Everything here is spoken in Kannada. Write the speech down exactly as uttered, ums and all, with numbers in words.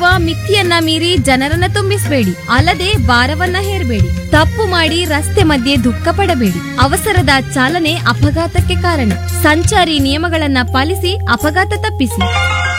ನೀಡಿರುವ ಮಿತಿಯನ್ನ ಮೀರಿ ಜನರನ್ನ ತುಂಬಿಸಬೇಡಿ. ಅಲ್ಲದೆ ಭಾರವನ್ನ ಹೇರಬೇಡಿ. ತಪ್ಪು ಮಾಡಿ ರಸ್ತೆ ಮಧ್ಯೆ ದುಃಖ ಪಡಬೇಡಿ. ಅವಸರದ ಚಾಲನೆ ಅಪಘಾತಕ್ಕೆ ಕಾರಣ. ಸಂಚಾರಿ ನಿಯಮಗಳನ್ನ ಪಾಲಿಸಿ ಅಪಘಾತ ತಪ್ಪಿಸಿ.